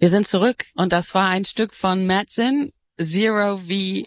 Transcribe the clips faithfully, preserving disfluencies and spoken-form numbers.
Wir sind zurück und das war ein Stück von Madsen, Zero V,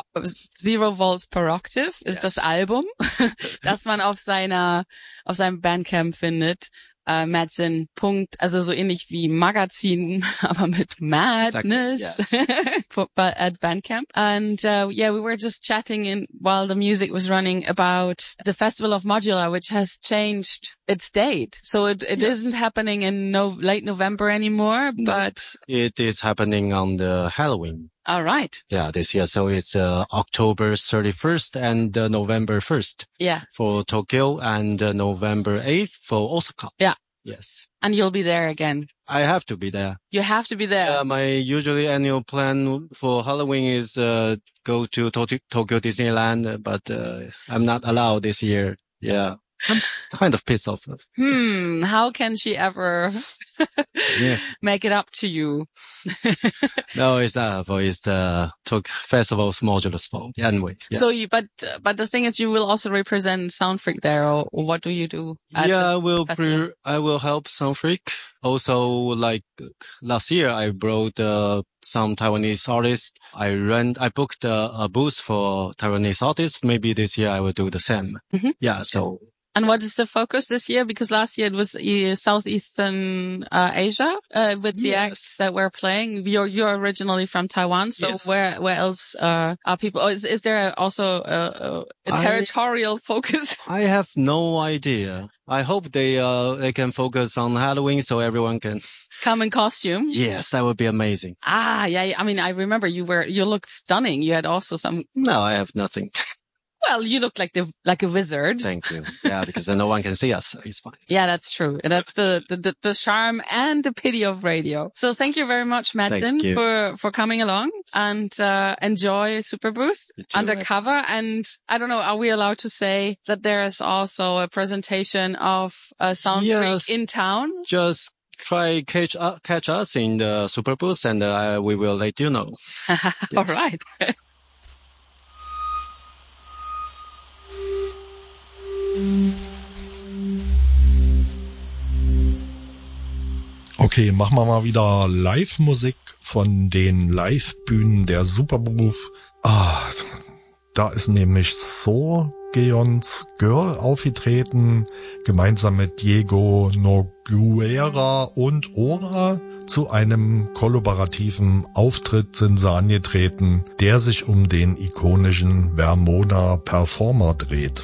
Zero Volts Per Octave ist yes. das Album, das man auf seiner, auf seinem Bandcamp findet. Uh, Madsen. Punkt, also so ähnlich wie Magazin, aber mit Madness exactly. yes. at Bandcamp. And uh, yeah, we were just chatting in while the music was running about the Festival of Modular, which has changed its date. So it, it yes. isn't happening in no late November anymore, but it is happening on the Halloween. All right. Yeah, this year. So it's uh, October thirty-first and uh, November first. Yeah. For Tokyo and uh, November eighth for Osaka. Yeah. Yes. And you'll be there again. I have to be there. You have to be there. Yeah, my usually annual plan for Halloween is uh, go to to- Tokyo Disneyland, but uh, I'm not allowed this year. Yeah. I'm kind of pissed off. Hmm, how can she ever yeah. make it up to you? No, it's not. It's the Tok- Festival's Modulus fault. Yeah, anyway. Yeah. So you, but, uh, but the thing is you will also represent Soundfreak there, or, or what do you do? At yeah, the I will, festival? pre- I will help Soundfreak. Also, like last year, I brought uh, some Taiwanese artists. I ran, I booked uh, a booth for Taiwanese artists. Maybe this year I will do the same. Mm-hmm. Yeah, so. And what is the focus this year? Because last year it was uh, Southeastern uh, Asia uh, with the yes. acts that were playing. You're you're originally from Taiwan, so yes. where where else uh, are people? Oh, is, is there also a, a territorial I, focus? I have no idea. I hope they uh they can focus on Halloween so everyone can come in costume. Yes, that would be amazing. Ah, yeah. I mean, I remember you were you looked stunning. You had also some. No, I have nothing. Well, you look like the like a wizard. Thank you. Yeah, because no one can see us, so it's fine. Yeah, that's true. That's the, the the charm and the pity of radio. So thank you very much, Madsen, for for coming along and uh enjoy Superbooth Undercover. And I don't know, are we allowed to say that there is also a presentation of uh, Soundfreak yes. in town? Just try catch uh, catch us in the Superbooth, and uh, we will let you know. All right. Okay, machen wir mal wieder Live-Musik von den Live-Bühnen der Superbooth. Ah, da ist nämlich So Geons Girl aufgetreten, gemeinsam mit Diego Noguera und Ora. Zu einem kollaborativen Auftritt sind sie angetreten, der sich um den ikonischen Vermona Performer dreht.